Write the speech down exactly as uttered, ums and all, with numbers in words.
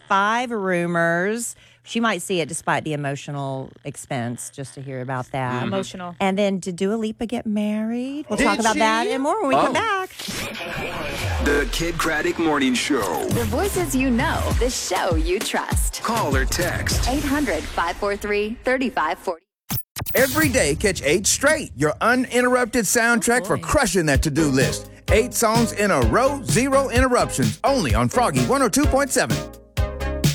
five rumors. She might see it despite the emotional expense just to hear about that. Mm-hmm. Emotional. And then did Dua Lipa get married? We'll Did talk about she? that and more when we Oh. come back. The Kid Craddock Morning Show. The voices you know, the show you trust. Call or text. eight hundred, five four three, three five four zero. Every day, catch eight straight, your uninterrupted soundtrack for crushing that to-do list. Eight songs in a row, zero interruptions, only on Froggy one oh two point seven.